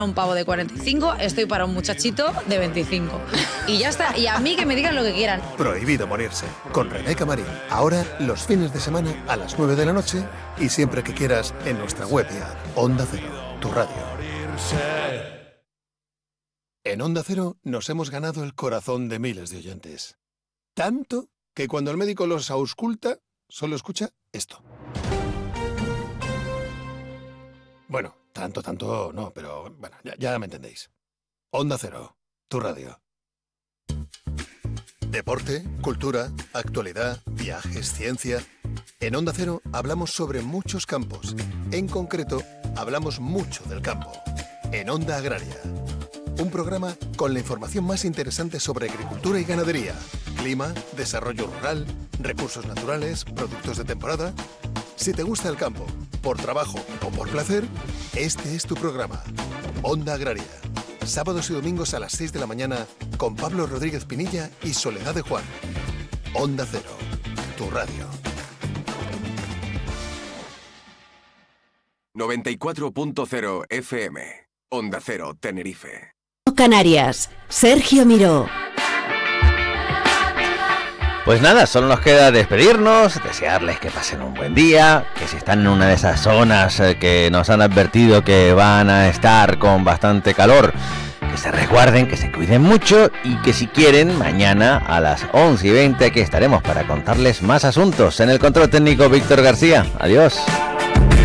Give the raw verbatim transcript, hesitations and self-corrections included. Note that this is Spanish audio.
un pavo de cuarenta y cinco, estoy para un muchachito de veinticinco. Y ya está. Y a mí que me digan lo que quieran. Prohibido morirse. Con Rebeca Marín. Ahora, los fines de semana a las nueve de la noche y siempre que quieras en nuestra web y app. Onda Cero, tu radio. En Onda Cero nos hemos ganado el corazón de miles de oyentes. Tanto que cuando el médico los ausculta, solo escucha esto. Bueno, tanto, tanto no, pero bueno, ya, ya me entendéis. Onda Cero, tu radio. Deporte, cultura, actualidad, viajes, ciencia. En Onda Cero hablamos sobre muchos campos. En concreto, hablamos mucho del campo. En Onda Agraria. Un programa con la información más interesante sobre agricultura y ganadería, clima, desarrollo rural, recursos naturales, productos de temporada. Si te gusta el campo, por trabajo o por placer, este es tu programa. Onda Agraria. Sábados y domingos a las seis de la mañana con Pablo Rodríguez Pinilla y Soledad de Juan. Onda Cero, tu radio. noventa y cuatro punto cero F M. Onda Cero, Tenerife. Canarias, Sergio Miró. Pues nada, solo nos queda despedirnos, desearles que pasen un buen día, que si están en una de esas zonas que nos han advertido que van a estar con bastante calor, que se resguarden, que se cuiden mucho y que si quieren, mañana a las once y veinte aquí estaremos para contarles más asuntos. En el control técnico, Víctor García. Adiós.